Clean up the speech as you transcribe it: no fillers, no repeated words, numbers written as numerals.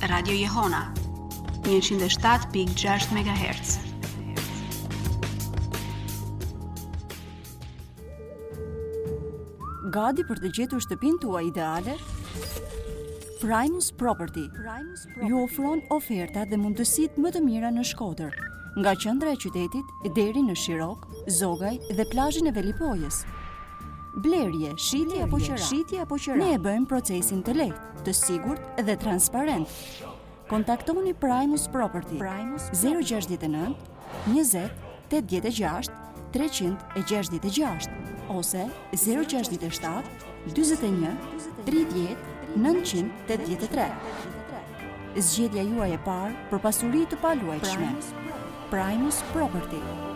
Radio Jehona 107.6 MHz. Gati për të gjetur shtëpinë tuaj ideale? Primus Property ju ofron oferta dhe mundësitë më të mira në Shkodër, nga qendra e qytetit deri në Shirok, Zogaj dhe plazhin e Velipojës. Blerje, shitje apo qira. Ne e bëjmë procesin të lehtë, të sigurt dhe transparent. Kontaktoni Primus Property 069 20 86 366 ose 067 41 30 983. Zgjedhja juaj e parë për pasuri të paluajtshme. Primus Property.